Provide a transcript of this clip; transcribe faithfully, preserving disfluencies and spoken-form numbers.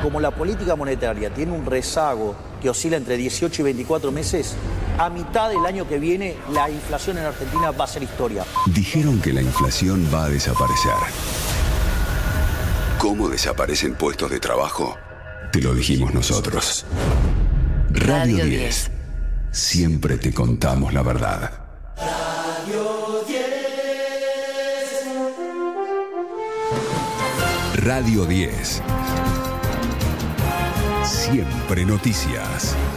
como la política monetaria tiene un rezago que oscila entre dieciocho y veinticuatro meses, a mitad del año que viene la inflación en Argentina va a ser historia. Dijeron que la inflación va a desaparecer. ¿Cómo desaparecen puestos de trabajo? Te lo dijimos nosotros. Radio diez. Siempre te contamos la verdad. Radio diez. Radio diez. Siempre noticias.